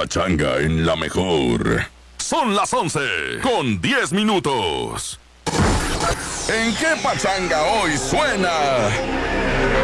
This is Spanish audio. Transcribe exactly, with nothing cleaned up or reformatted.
pachanga en la mejor. Son las once con diez minutos. ¿En qué pachanga hoy suena?